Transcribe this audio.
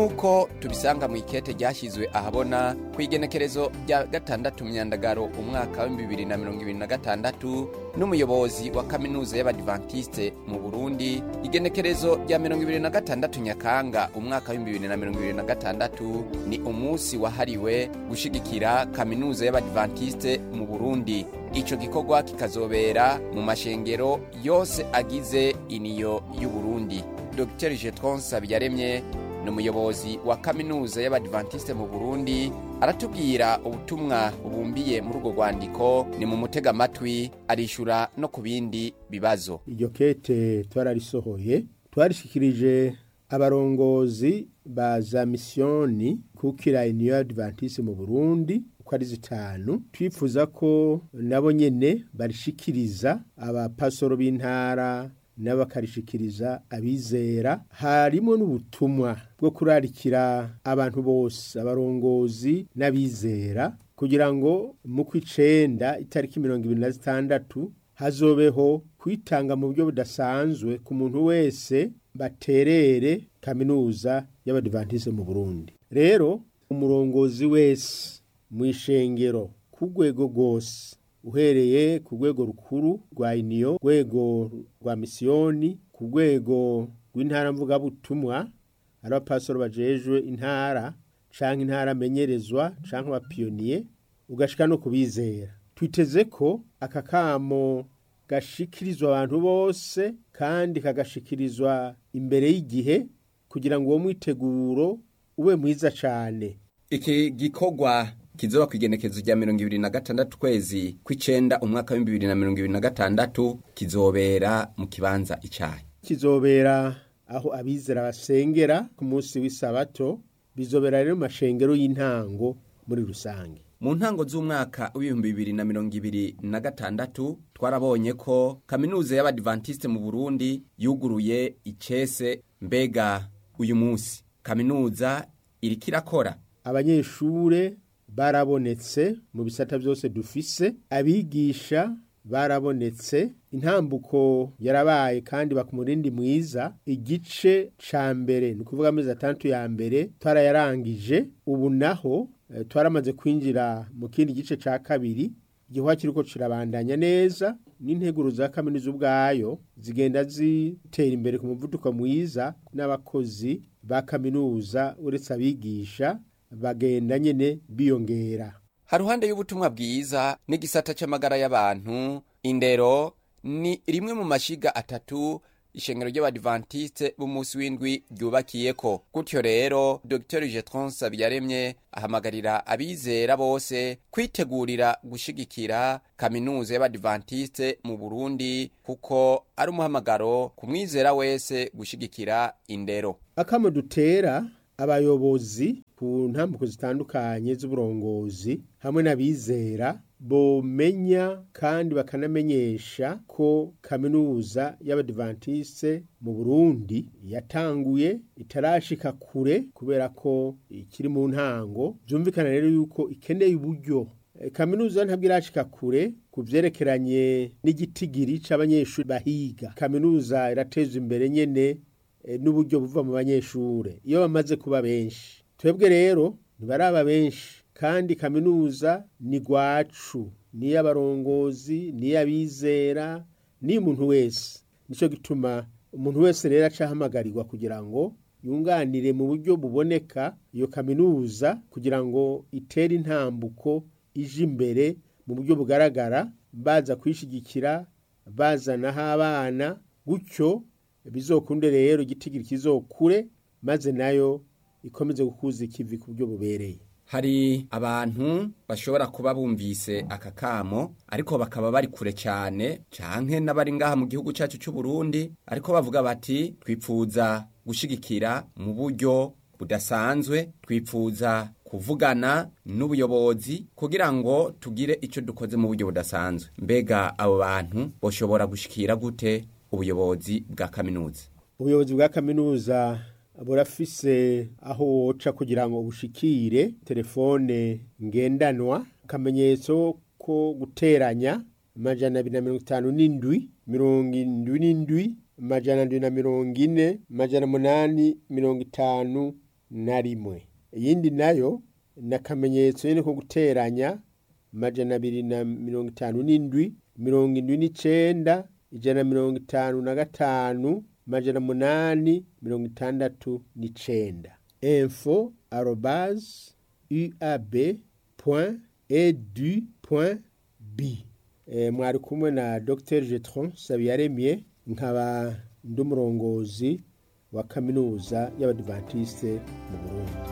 nk'uko tubisanga mu ikete ryashyizwe ahabona ku igenekerezo rya 6 Myandagaro umwaka wa 2026 n'umuyobozi wa kaminuza y'Abadventiste mu Burundi, igenekerezo rya 26 Nyakanga umwaka wa 2026 ni umunsi wahariwe gushigikira kaminuza y'Abadventiste mu Burundi. Ico gikorwa kikazobera mu mashengero yose agize iniyo y'u Burundi. Dr. Jetron Sabiyaremye n'umuyobozi wa kaminuza y'Abadventiste mu Burundi aratubwira ubutumwa bubumbiye muri urwo rwandiko. Ni mu mutega amatwi arishura no ku bindi bibazo. Iryo kete twararisohoye, twarishikirije abarongozi ba za misiyoni kukira iniyo y'Abadventiste mu Burundi uko ari 5. Twifuza ko nabo nyene barishikiriza abapasoro b'intara n'abakarishikiriza abizera. Harimo n'ubutumwa bwo kurarikira abantu bose, abarongozi n'abizera, kugira ngo mu kw'icenda itariki 26 hazobeho kwitanga mu buryo budasanzwe ku muntu wese baterere kaminuza y'Abadventiste mu Burundi. Rero umurongozi wese mw'ishengero ku rwego rwose, uhereye ku rwego rukuru rwa iniyo, rwego rwa misiyoni, ku rwego rw'intara mvugabutumwa, ari abapasoro bajejwe intara canke intara amenyerezwa canke abapiyoniye, ugashika no kubizera. Twiteze ko aka kamo gashikirizwa abantu bose kandi kagashikirizwa imbere y'igihe, kugira ngo uwo mwiteguro ube mwiza cane. Iki gikorwa kizoba kwigenekezo rya 26 kwezi kw'icenda umwaka wa 2026 kizobera mu kibanza icayi. Kizobera aho abizera basengera ku munsi w'isabato. Bizobera rero mu mashengero y'intango muri rusange. Mu ntango z'umwaka wa 2026 twarabonye ko kaminuza y'Abadventiste mu Burundi yuguruye icese. Mbega uyu munsi kaminuza iriko irakora? Abanyeshure barabonetse mu bisata byose dufise, abigisha barabonetse, intambuko yarabaye kandi bakumurindi mwiza. Igice ca mbere, ni kuvuga amezi 6 ya mbere twarayarangije. Ubu naho twaramaze kwinjira mu kindi gice ca kabiri. Igihwa kiriko kirabandanya neza, n'integuro za kaminuza ubwayo zigenda zitera imbere ku muvuduko mwiza, n'abakozi ba kaminuza uretse abigisha bagenda nyene biyongera. Haruhande y'ubutumwa bwiza n'igisata c'amagara y'abantu, indero ni rimwe mu mashiga 3 ishengero ry'Abadventiste b'umunsi w'indwi ryubakiyeko. Gutyo rero Dr. Jetron Sabiyaremye ahamagarira abizera bose kwitegurira gushigikira kaminuza y'Abadventiste mu Burundi, kuko ari umuhamagaro ku mwizera wese gushigikira indero. Akamo dutera abayobozi ku ntambuko zitandukanye z'uburongozi hamwe n'abizera bomenya kandi bakanamenyesha ko kaminuza y'Abadventiste mu Burundi yatanguye, itarashika kure kubera ko ikiri mu ntango. Byumvikana rero yuko ikeneye uburyo. Kaminuza ntabwo irashika kure kuvyerekeranye n'igitigiri c'abanyeshuri bahiga. Kaminuza irateza imbere nyene n'uburyo buva mu banyeshure iyo bamaze kuba benshi. Twebwe rero ntibaraba benshi, kandi kaminuza ni gwacu, ni y'abarongozi, ni y'abizera, ni umuntu wese. Nico gituma umuntu wese rero acahamagarirwa kugira ngo yunganire mu buryo buboneka iyo kaminuza, kugira ngo itere intambuko ije imbere mu buryo bugaragara, baza kwishigikira, bazanaho abana, gutyo bizokunde rero igitigiri kizokure, maze nayo ikomeze gukuza ikivi ku buryo bubereye. Hari abantu bashobora kuba bumvise akakamo ariko bakaba bari kure cyane, canke n'abari ngaha mu gihugu cyacu cy'u Burundi, ariko bavuga bati twipfuza gushigikira mu buryo budasanzwe, twipfuza kuvugana n'ubuyobozi kugira ngo tugire ico dukoze mu buryo budasanzwe. Mbega abo bantu boshobora gushikira gute ubuyobozi bwa kaminuza? Ubuyobozi bwa kaminuza burafise aho woca kugira ngo ubushikire. Telefone ngendanwa, akamenyetso ko guteranya 257 77 240 850 na rimwe. Iyindi nayo ni akamenyetso nyine ko guteranya 257 79 155 869 info@uab.edu.b. Mwari kumwe na Dr. Jetron Sabiyaremye, nkaba ndumurongozi wa kaminuza y'Abadventiste mu Burundi.